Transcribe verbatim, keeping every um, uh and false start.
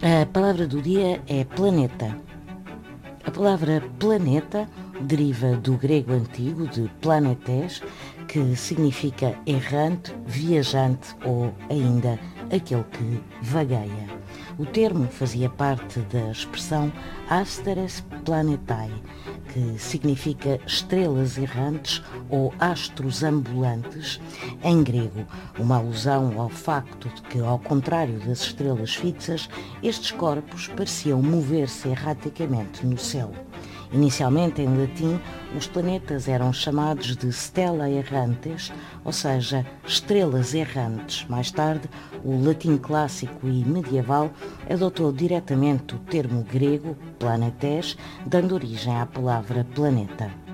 A palavra do dia é planeta. A palavra planeta deriva do grego antigo de planetes, que significa errante, viajante ou ainda aquele que vagueia. O termo fazia parte da expressão asteres planetae, que significa estrelas errantes ou astros ambulantes, em grego, uma alusão ao facto de que, ao contrário das estrelas fixas, estes corpos pareciam mover-se erraticamente no céu. Inicialmente, em latim, os planetas eram chamados de stella errantes, ou seja, estrelas errantes. Mais tarde, o latim clássico e medieval adotou diretamente o termo grego planetes, dando origem à palavra planeta.